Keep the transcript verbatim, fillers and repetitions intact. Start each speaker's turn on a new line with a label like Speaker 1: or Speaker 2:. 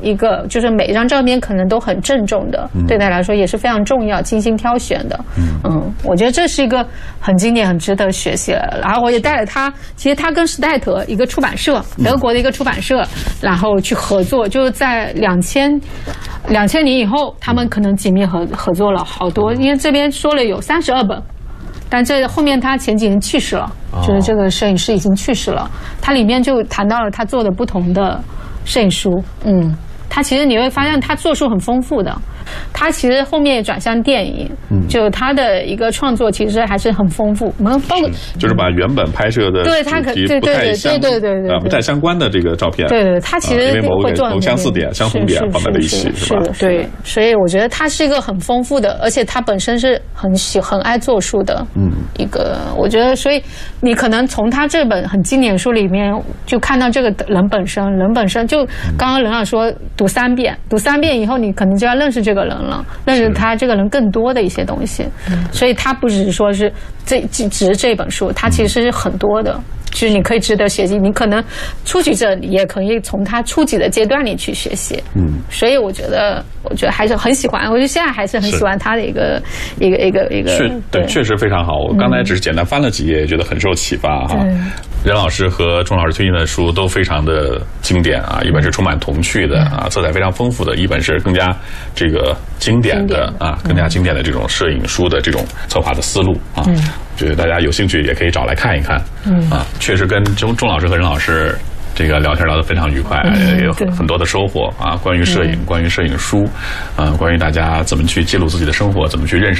Speaker 1: 一个就是每一张照片可能都很郑重的，嗯、对他来说也是非常重要、精心挑选的。嗯嗯，我觉得这是一个很经典、很值得学习的。然后我也带了他，其实他跟史黛特一个出版社，德国的一个出版社，嗯、然后去合作，就是在两千两千年以后，他们可能紧密合合作了好多，因为这边说了有三十二本。但这后面他前几年去世了，就是这个摄影师已经去世了。他里面就谈到了他做的不同的摄影书，嗯，他其实你会发现他做书很丰富的。他其实后面也转向电影，嗯，就他的一个创作其实还是很丰富。我们包括
Speaker 2: 就是把原本拍摄的
Speaker 1: 对他可对对对对对对对
Speaker 2: 不太相关的这个照片，
Speaker 1: 对对，他其实会做
Speaker 2: 某相似点、相同点放在了一起，是吧？
Speaker 1: 对，所以我觉得他是一个很丰富的，而且他本身是很喜很爱做书的，嗯，一个我觉得，所以你可能从他这本很经典书里面就看到这个人本身，人本身就刚刚任老师说读三遍，读三遍以后你可能就要认识这个人了，认识他这个人更多的一些东西，所以他不只是说是这只只是这本书，他其实是很多的，就是你可以值得学习。你可能初级者也可以从他初级的阶段里去学习，嗯，所以我觉得，我觉得还是很喜欢，我觉得现在还是很喜欢他的一个一个一个一个，
Speaker 2: 对，确实非常好。我刚才只是简单翻了几页，也觉得很受启发哈。任老师和钟老师推荐的书都非常的经典啊，一本是充满童趣的啊，色彩非常丰富的，一本是更加这个经典的啊，更加经典的这种摄影书的这种策划的思路啊。嗯，觉得大家有兴趣也可以找来看一看。嗯啊，确实跟钟钟老师和任老师这个聊天聊得非常愉快，嗯、也有很很多的收获啊。关于摄影，嗯、关于摄影书，啊、呃，关于大家怎么去记录自己的生活，怎么去认识。